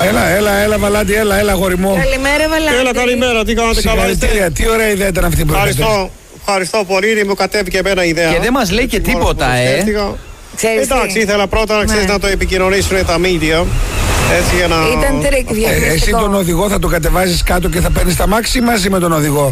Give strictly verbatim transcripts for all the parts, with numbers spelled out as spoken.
Έλα, έλα, έλα, Βαλάντη, έλα, έλα, αγόρι μου. Καλημέρα, Βαλάντη. Έλα, καλημέρα, τι κάνετε, καλά είστε? Τι ωραία ιδέα ήταν αυτή που Ευχαριστώ, ευχαριστώ πολύ, μου κατέβηκε εμένα η ιδέα. Και δεν μας λέει και τίποτα, ε. Εντάξει, ήθελα πρώτα ξέρεις, να το επικοινωνήσουν τα media. Έτσι για να... Ήταν ε, εσύ τον οδηγό θα το κατεβάζεις κάτω και θα παίρνεις τα μάξι μαζί με τον οδηγό?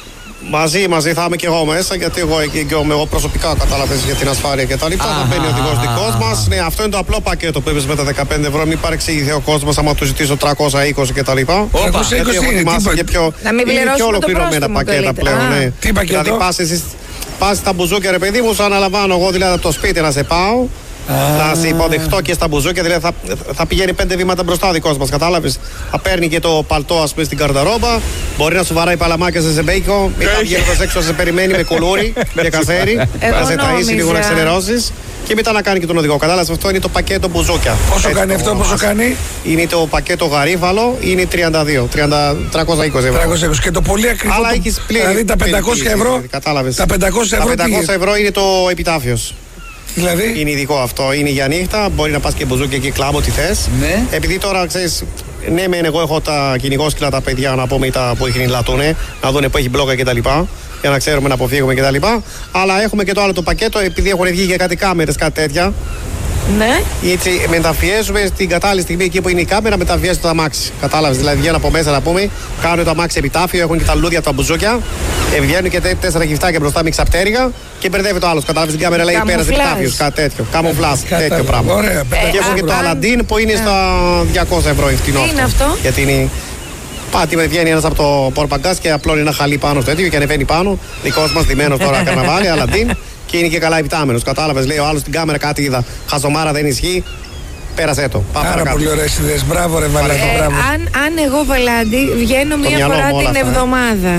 Μαζί, μαζί θα είμαι και εγώ μέσα, γιατί εγώ, εγώ, εγώ προσωπικά κατάλαβες για την ασφάλεια και τα λοιπά. Θα μπαίνει ο οδηγός δικός μας. Ναι, αυτό είναι το απλό πακέτο που είπες με τα δεκαπέντε ευρώ. Μην παρεξηγηθεί ο κόσμος άμα του ζητήσω τριακόσια είκοσι και τα λοιπά. τριακόσια είκοσι γιατί έχω ετοιμάσει και πιο, να μην είναι πιο ολοκληρωμένα πακέτα πλέον. Ναι. Τι πακέτο? Δηλαδή πας εσείς, πας στα μπουζούκια, ρε παιδί μου, σου αναλαμβάνω εγώ δηλαδή από το σπίτι να σε πάω. Να σε υποδεχτώ και στα μπουζούκια, δηλαδή θα, θα πηγαίνει πέντε βήματα μπροστά ο δικός μας, κατάλαβες. Θα παίρνει και το παλτό, ας πούμε, στην καρδαρόμπα. Μπορεί να σου βαράει παλαμάκια σε ζεμπέικο. Μετά βγαίνοντας έξω να σε περιμένει με κουλούρι και κασέρι. Να σε ταΐσει λίγο να ξενερώσεις. Και μετά να κάνει και τον οδηγό. Κατάλαβες, αυτό είναι το πακέτο μπουζούκια. Πόσο έτσι, κάνει αυτό, πόσο κάνει? Είναι το πακέτο γαρίφαλο, είναι τριάντα δύο, τριακόσια είκοσι ευρώ. τριακόσια είκοσι και το πολύ ακριβό. Αλλά το... έχεις πλήρη. Δηλαδή τα πεντακόσια ευρώ. Κατάλαβες. Τα πεντακόσια ευρώ, τα πεντακόσια ευρώ είναι το επιτάφιος. Δηλαδή? Είναι ειδικό αυτό, είναι για νύχτα. Μπορεί να πας και μπουζούκια και κλάμπ, ό,τι θες. Ναι. Επειδή τώρα ξέρεις, ναι, μεν εγώ έχω τα κυνηγόσκυλα τα παιδιά να πούμε τα που έχει λατούνε, να δουν που έχει μπλόκα κτλ. Για να ξέρουμε να αποφύγουμε κτλ. Αλλά έχουμε και το άλλο το πακέτο, επειδή έχουν βγει για κάτι κάμερες, κάτι τέτοια. Ναι. Έτσι μεταφιέζουμε στην κατάλληλη στιγμή εκεί που είναι η κάμερα, μεταφιέζουμε το αμάξι. Κατάλαβες, δηλαδή βγαίνουν από μέσα να πούμε, κάνουν το αμάξι επιτάφιο, έχουν και τα λουλούδια από τα μπουζούκια, ε, βγαίνουν και τέσσερα γυφτάκια μπροστά με ξαπτέρυγα και μπερδεύει το άλλο. Κατάλαβες, την κάμερα λέει πέρασε επιτάφιο, κάτι τέτοιο. Καμουφλάζ, τέτοιο πράγμα. Ωραία, ε, και έχω και το Αλαντίν που είναι στα διακόσια ευρώ ευθυνό. Τι είναι αυτό? Γιατί είναι. Πάτη βγαίνει ένας από το πορπαγκάζ και απλώνει ένα χαλί πάνω στο τέτοιο και ανεβαίνει πάνω. Δικός μας ντυμένος τώρα καρναβάλι, Αλαντίν. Και είναι και καλά επιτάμενος. Κατάλαβες, λέει ο άλλος στην κάμερα κάτι είδα. Χαζομάρα δεν ισχύει. Πέρασέ το. Πάμε Πάρα παρακάτω. πολύ ωραίες ιδέες. Μπράβο, ρε Βαλάντη. Ε, αν, αν εγώ, Βαλάντη, βγαίνω μία μυαλό φορά μου όλα την αυτά, εβδομάδα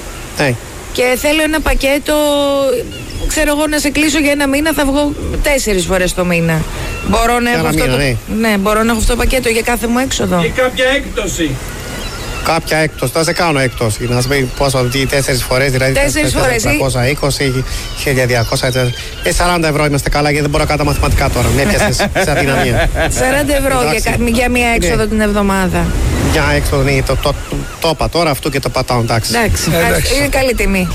ε. και θέλω ένα πακέτο, ξέρω εγώ, να σε κλείσω για ένα μήνα, θα βγω τέσσερις φορές το μήνα. Μπορώ να έχω αυτό μήνα, το... ναι. ναι, μπορώ να έχω αυτό το πακέτο για κάθε μου έξοδο. Και κάποια έκπτωση. Κάποια έκπτωση, θα σε κάνω έκπτωση. Να σου πει πόσο, τι, τέσσερις φορές, δηλαδή. Τέσσερις φορές. τριακόσια είκοσι, χίλια διακόσια. Ε, σαράντα ευρώ είμαστε καλά, γιατί δεν μπορώ να κάνω τα μαθηματικά τώρα. Με έπιασες σε αδυναμία. σαράντα ευρώ για, για μία έξοδο ναι. την εβδομάδα. Για έξοδο, ναι, το, το, το, το είπα τώρα, αυτό και το πατάω, εντάξει. Εντάξει, εντάξει. Είναι καλή τιμή.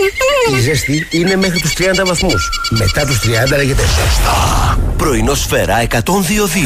Η ζέστη είναι μέχρι τους τριάντα βαθμούς. Μετά τους τριάντα λέγεται ζεστά. Πρωινό Σφαίρα εκατόν δύο δύο.